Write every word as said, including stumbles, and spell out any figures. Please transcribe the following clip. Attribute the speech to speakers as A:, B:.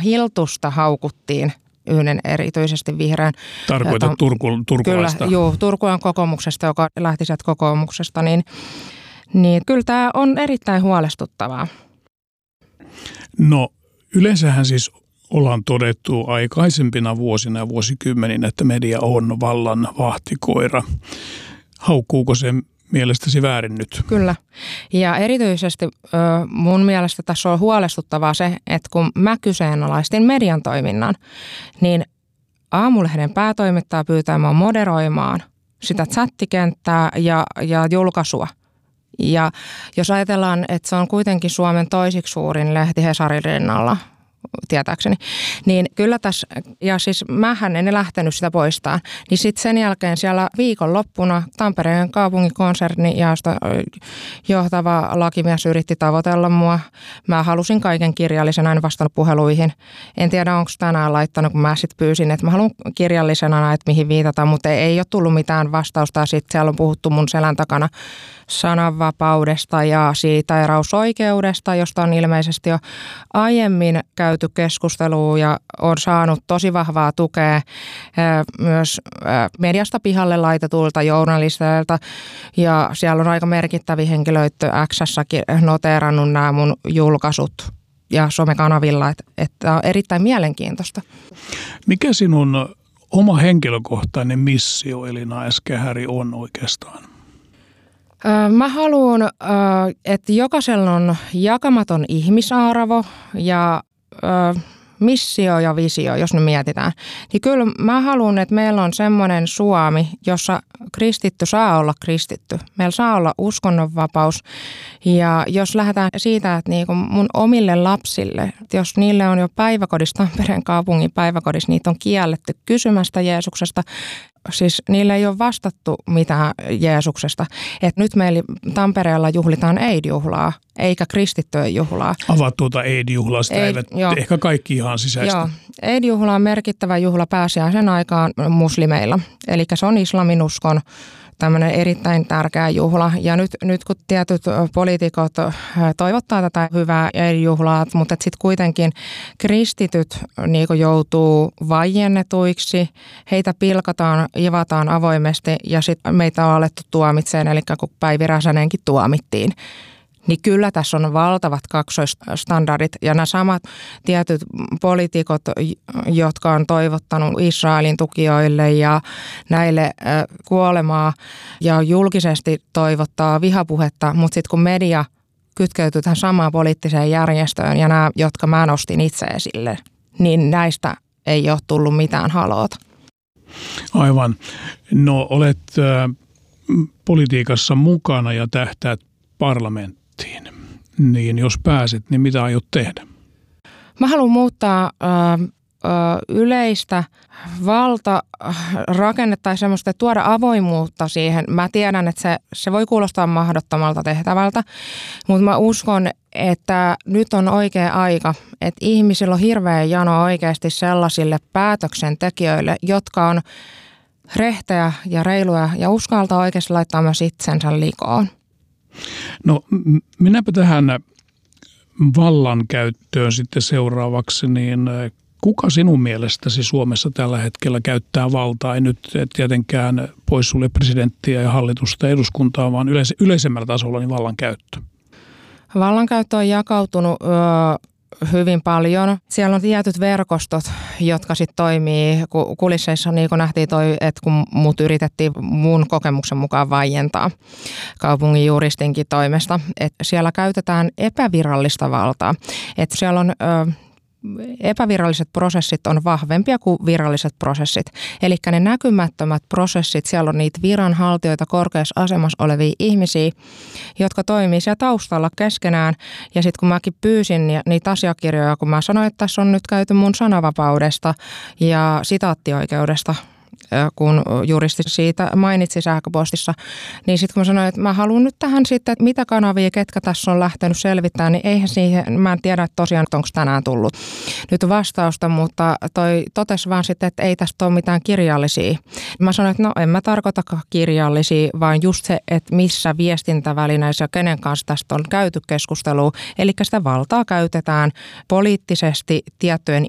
A: Hiltusta haukuttiin yhden erityisesti vihreän.
B: Tarkoitat Turku, turkulaista?
A: Kyllä, joo, Turkulan kokoomuksesta, joka lähti sieltä kokoomuksesta, niin, niin kyllä tämä on erittäin huolestuttavaa.
B: No yleensähän siis ollaan todettu aikaisempina vuosina ja vuosikymmeninä, että media on vallan vahtikoira. Haukkuuko se mielestäsi väärin nyt?
A: Kyllä. Ja erityisesti mun mielestä tässä on huolestuttavaa se, että kun mä kyseenalaistin median toiminnan, niin Aamulehden päätoimittaja pyytää mua moderoimaan sitä chattikenttää ja, ja julkaisua. Ja jos ajatellaan, että se on kuitenkin Suomen toisiksi suurin lehti Hesarin rinnalla, tietääkseni, niin kyllä tässä, ja siis mähän en lähtenyt sitä poistaa, niin sitten sen jälkeen siellä viikonloppuna Tampereen kaupunginkonserni ja johtava lakimies yritti tavoitella mua. Mä halusin kaiken kirjallisena, en vastannut puheluihin. En tiedä, onko tänään laittanut, kun mä sitten pyysin, että mä haluan kirjallisena, että mihin viitataan, mutta ei ole tullut mitään vastausta. Sitten siellä on puhuttu mun selän takana sananvapaudesta ja siitä erausoikeudesta, josta on ilmeisesti jo aiemmin käyty keskustelua ja on saanut tosi vahvaa tukea myös mediasta pihalle laitetulta journalisteilta. Ja siellä on aika merkittäviä henkilöitä X:ssäkin noteerannut nämä mun julkaisut ja somekanavilla, että, että on erittäin mielenkiintoista.
B: Mikä sinun oma henkilökohtainen missio Elina S-Kehäri on oikeastaan?
A: Mä haluan, että jokaisella on jakamaton ihmisarvo ja missio ja visio, jos nyt mietitään. Niin kyllä mä haluan, että meillä on semmoinen Suomi, jossa kristitty saa olla kristitty. Meillä saa olla uskonnonvapaus. Ja jos lähdetään siitä, että niinku mun omille lapsille, että jos niille on jo päiväkodissa, Tampereen kaupungin päiväkodissa, niitä on kielletty kysymästä Jeesuksesta. Siis niille ei ole vastattu mitään Jeesuksesta. Että nyt meillä Tampereella juhlitaan Eid-juhlaa, eikä kristittyjen juhlaa.
B: Avaat tuota Eid-juhlaa, sitä eivät joo. ehkä kaikki ihan sisäistä.
A: Joo, Eid-juhla on merkittävä juhla pääsiäisen aikaan muslimeilla. Eli se on islaminuskon tämmöinen erittäin tärkeä juhla. Ja nyt, nyt kun tietyt poliitikot toivottaa tätä hyvää juhlaa, mutta sitten kuitenkin kristityt niin joutuu vaiennetuiksi, heitä pilkataan, ivataan avoimesti ja sitten meitä on alettu tuomitseen, eli kun Päivi Räsänenkin tuomittiin. Niin kyllä tässä on valtavat kaksoisstandardit ja nämä samat tietyt poliitikot, jotka on toivottanut Israelin tukijoille ja näille kuolemaa ja julkisesti toivottaa vihapuhetta, mutta sitten kun media kytkeytyy tähän samaan poliittiseen järjestöön ja nämä, jotka mä nostin itse esille, niin näistä ei ole tullut mitään haloota.
B: Aivan. No olet äh, politiikassa mukana ja tähtäät parlamenttiin. Niin jos pääset, niin mitä aiot tehdä?
A: Mä haluan muuttaa ö, ö, yleistä valtarakennetta tai semmoista, että tuoda avoimuutta siihen. Mä tiedän, että se, se voi kuulostaa mahdottomalta tehtävältä, mutta mä uskon, että nyt on oikea aika, että ihmisillä on hirveä jano oikeasti sellaisille päätöksentekijöille, jotka on rehtejä ja reiluja ja uskaltaa oikeasti laittaa myös itsensä likoon.
B: No mennäänpä tähän vallankäyttöön sitten seuraavaksi, niin kuka sinun mielestäsi Suomessa tällä hetkellä käyttää valtaa? Ei nyt tietenkään poissulje presidenttiä ja hallitusta ja eduskuntaa, vaan yleis- yleisemmällä tasolla niin vallankäyttö.
A: Vallankäyttö on jakautunut öö, hyvin paljon. Siellä on tietyt verkostot, jotka sitten toimii kulisseissa, niin kuin nähtiin toi, että kun mut yritettiin mun kokemuksen mukaan vaientaa kaupungin juristinkin toimesta, että siellä käytetään epävirallista valtaa. Että siellä on ö, epäviralliset prosessit on vahvempia kuin viralliset prosessit. Eli ne näkymättömät prosessit, siellä on niitä viranhaltijoita, korkeassa asemassa olevia ihmisiä, jotka toimii siellä taustalla keskenään. Ja sitten kun mäkin pyysin niitä asiakirjoja, kun mä sanoin, että tässä on nyt käyty mun sananvapaudesta ja sitaattioikeudesta, kun juristi siitä mainitsi sähköpostissa, niin sitten kun mä sanoin, että mä haluan nyt tähän sitten, että mitä kanavia, ketkä tässä on lähtenyt selvittämään, niin eihän siihen, mä en tiedä että tosiaan, onko tänään tullut nyt vastausta, mutta toi totesi vaan sitten, että ei tästä ole mitään kirjallisia. Mä sanoin, että no en mä tarkoita kirjallisia, vaan just se, että missä viestintävälineissä ja kenen kanssa tästä on käyty keskustelua, eli sitä valtaa käytetään poliittisesti tiettyjen